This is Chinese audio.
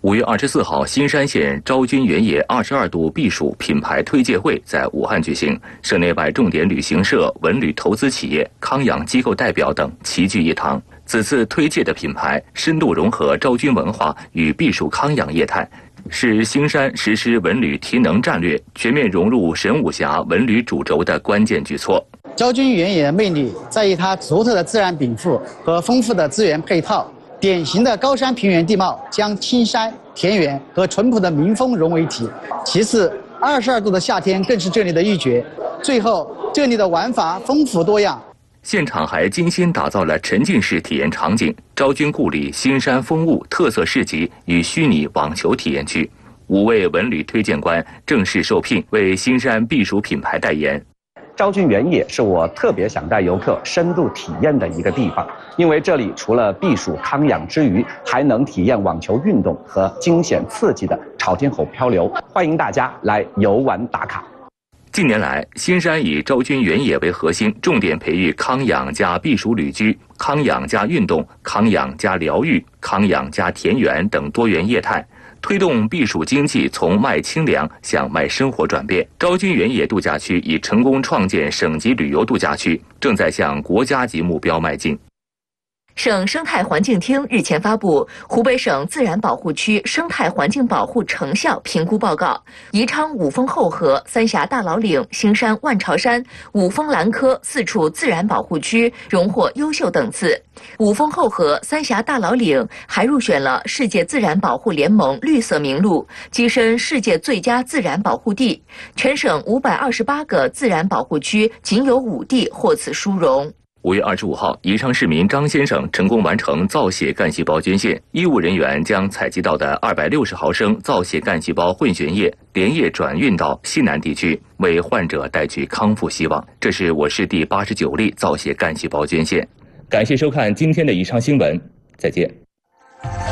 5月24号，新山县昭君原野22度避暑品牌推介会在武汉举行，省内外重点旅行社、文旅投资企业、康养机构代表等齐聚一堂。此次推介的品牌深度融合昭君文化与避暑康养业态，是新山实施文旅提能战略、全面融入神武峡文旅主轴的关键举措。 昭君原野的魅力在于它独特的自然禀赋和丰富的资源配套。典型的高山平原地貌将青山、田园和淳朴的民风融为一体。其次，22度的夏天更是这里的一绝。最后，这里的玩法丰富多样。 现场还精心打造了沉浸式体验场景、昭君故里、新山风物特色市集与虚拟网球体验区。5位文旅推荐官正式受聘为新山避暑品牌代言。 昭君原野是我特别想带游客深度体验的一个地方，因为这里除了避暑康养之余，还能体验网球运动和惊险刺激的朝天吼漂流。欢迎大家来游玩打卡。 近年来，新山以昭君原野为核心，重点培育康养加避暑旅居、康养加运动、康养加疗愈、康养加田园等多元业态，推动避暑经济从卖清凉向卖生活转变。昭君原野度假区已成功创建省级旅游度假区，正在向国家级目标迈进。 省生态环境厅日前发布《湖北省自然保护区生态环境保护成效评估报告》，宜昌五峰后河、三峡大老岭、兴山万朝山、五峰兰科4处自然保护区荣获优秀等次。五峰后河、三峡大老岭还入选了世界自然保护联盟绿色名录，跻身世界最佳自然保护地。全省528个自然保护区仅有5地获此殊荣。 5月25号，宜昌市民张先生成功完成造血干细胞捐献，医务人员将采集到的260毫升造血干细胞混血液连夜转运到西南地区，为患者带去康复希望。这是我市第89例造血干细胞捐献。感谢收看今天的宜昌新闻，再见。